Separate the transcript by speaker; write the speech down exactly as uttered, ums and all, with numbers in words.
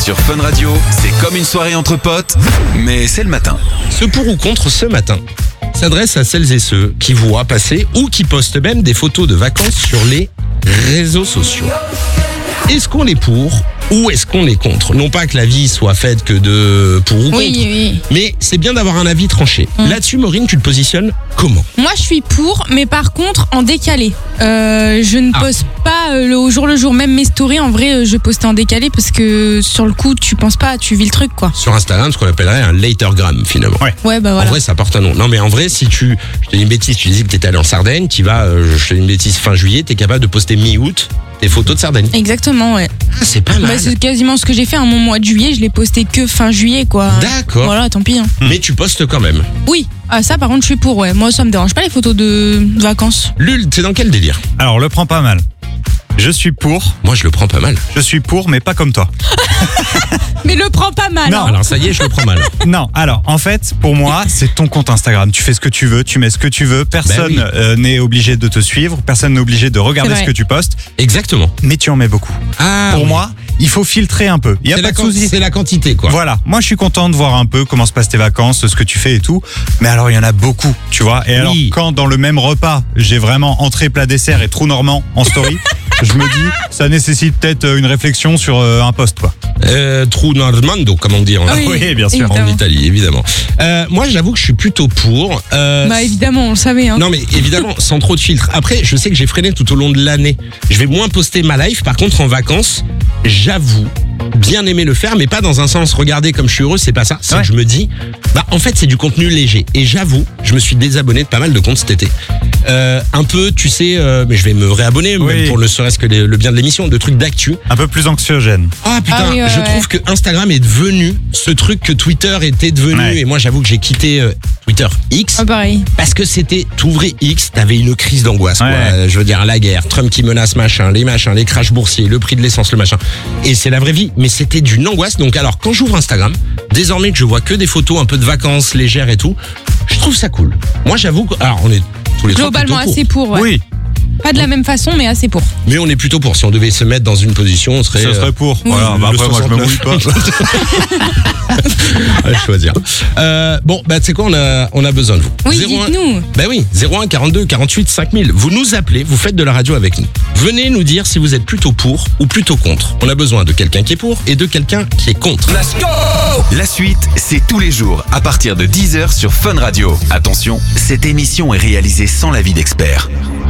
Speaker 1: Sur Fun Radio, c'est comme une soirée entre potes, mais c'est le matin.
Speaker 2: Ce pour ou contre ce matin s'adresse à celles et ceux qui voient passer ou qui postent même des photos de vacances sur les réseaux sociaux. Est-ce qu'on est pour ou est-ce qu'on est contre ? Non pas que la vie soit faite que de pour ou contre,
Speaker 3: Oui, oui.
Speaker 2: mais c'est bien d'avoir un avis tranché.
Speaker 3: Hum.
Speaker 2: Là-dessus, Maureen, tu te positionnes comment ?
Speaker 3: Moi, je suis pour, mais par contre, en décalé. Euh, je ne
Speaker 2: Ah.
Speaker 3: poste pas euh, le, au jour le jour. Même mes stories, en vrai, euh, je postais en décalé parce que sur le coup, tu penses pas, tu vis le truc, quoi.
Speaker 2: Sur Instagram, ce qu'on appellerait un latergram finalement.
Speaker 4: Ouais.
Speaker 3: Ouais, bah
Speaker 2: En
Speaker 3: voilà.
Speaker 2: vrai, ça porte un nom. Non, mais en vrai, si tu, je te dis une bêtise, tu dis que t'étais allé en Sardaigne, tu vas, euh, je te dis une bêtise, fin juillet, t'es capable de poster mi-août des photos de Sardaigne.
Speaker 3: Exactement, ouais.
Speaker 2: Ah, c'est pas mal.
Speaker 3: Bah, c'est quasiment ce que j'ai fait. Mon mois de juillet, je l'ai posté que fin juillet, quoi.
Speaker 2: D'accord.
Speaker 3: Voilà, tant pis. Hein.
Speaker 2: Mais tu postes quand même.
Speaker 3: Oui, ah, ça, par contre, je suis pour, ouais. Moi, ça me dérange pas les photos de, de vacances.
Speaker 2: Lul, t'es dans quel délire ?
Speaker 4: Alors, le prends pas mal. Je suis pour,
Speaker 2: Moi, je le prends pas mal.
Speaker 4: je suis pour, mais pas comme toi.
Speaker 3: Mais le prends pas mal.
Speaker 4: Non.
Speaker 3: hein.
Speaker 2: Alors, ça y est, je le prends mal.
Speaker 4: Non, alors, en fait, pour moi, c'est ton compte Instagram. Tu fais ce que tu veux, tu mets ce que tu veux. Personne
Speaker 2: Ben oui.
Speaker 4: euh, n'est obligé de te suivre, personne n'est obligé de regarder
Speaker 3: C'est
Speaker 4: ce
Speaker 3: vrai.
Speaker 4: que tu postes,
Speaker 2: Exactement.
Speaker 4: mais tu en mets beaucoup.
Speaker 2: Ah,
Speaker 4: pour
Speaker 2: oui.
Speaker 4: moi, il faut filtrer un peu. Il y a
Speaker 2: c'est
Speaker 4: pas
Speaker 2: la,
Speaker 4: de
Speaker 2: quan-
Speaker 4: souci.
Speaker 2: c'est la quantité, quoi.
Speaker 4: Voilà, moi je suis content de voir un peu comment se passent tes vacances, ce que tu fais et tout. Mais alors il y en a beaucoup, tu vois. Et alors
Speaker 2: Oui.
Speaker 4: quand dans le même repas, j'ai vraiment entrée, plat, dessert et trou normand en story, je me dis ça nécessite peut-être euh, une réflexion sur euh, un post quoi.
Speaker 2: Euh, True Normando, comme on dit en,
Speaker 3: Ah oui,
Speaker 4: oui, bien sûr.
Speaker 2: en
Speaker 3: évidemment.
Speaker 2: Italie, évidemment. Euh, moi, j'avoue que je suis plutôt pour. Euh,
Speaker 3: Bah, évidemment, on le savait. Hein.
Speaker 2: Non mais évidemment sans trop de filtres. Après je sais que j'ai freiné tout au long de l'année. Je vais moins poster ma life. Par contre en vacances, j'avoue bien aimer le faire, mais pas dans un sens regardez comme je suis heureux, c'est pas ça. C'est
Speaker 4: Ouais.
Speaker 2: que je me dis, bah en fait c'est du contenu léger. Et j'avoue, je me suis désabonné de pas mal de comptes cet été. Euh, un peu, tu sais, euh, mais je vais me réabonner
Speaker 4: Oui.
Speaker 2: même pour ne serait-ce que les- le bien de l'émission, de trucs d'actu.
Speaker 4: Un peu plus anxiogène.
Speaker 2: Ah putain,
Speaker 3: Ah oui, ouais,
Speaker 2: je
Speaker 3: ouais.
Speaker 2: trouve que Instagram est devenu ce truc que Twitter était devenu.
Speaker 4: Ouais.
Speaker 2: Et moi j'avoue que j'ai quitté euh, Twitter X.
Speaker 3: Ah, pareil.
Speaker 2: Parce que c'était, t'ouvrais X, t'avais une crise d'angoisse, quoi.
Speaker 4: Ouais.
Speaker 2: Euh, Je veux dire, la guerre, Trump qui menace machin, les machins, les crashs boursiers, le prix de l'essence, le machin. Et c'est la vraie vie, mais c'était d'une angoisse. Donc alors, quand j'ouvre Instagram, désormais que je vois que des photos un peu de vacances légères et tout, je trouve ça cool. Moi, j'avoue que, alors, on est tous les trois
Speaker 3: Globalement,
Speaker 2: plutôt pour.
Speaker 3: assez pour. Ouais.
Speaker 4: Oui,
Speaker 3: Pas de la même façon, mais assez pour.
Speaker 2: Mais on est plutôt pour. Si on devait se mettre dans une position, on serait.
Speaker 4: ce
Speaker 2: euh,
Speaker 4: serait pour.
Speaker 3: Oui.
Speaker 4: Voilà, bah
Speaker 2: le
Speaker 4: après moi je me
Speaker 2: soixante-neuf.
Speaker 4: mouille pas.
Speaker 2: à choisir. Euh, bon, bah tu sais quoi, on a, on a besoin de vous.
Speaker 3: Oui,
Speaker 2: zéro un
Speaker 3: dites-nous.
Speaker 2: Bah oui, zéro un quarante-deux quarante-huit cinq mille. Vous nous appelez, vous faites de la radio avec nous. Venez nous dire si vous êtes plutôt pour ou plutôt contre. On a besoin de quelqu'un qui est pour et de quelqu'un qui est contre.
Speaker 1: Let's go! La suite, c'est tous les jours à partir de dix heures sur Fun Radio. Attention, cette émission est réalisée sans l'avis d'experts.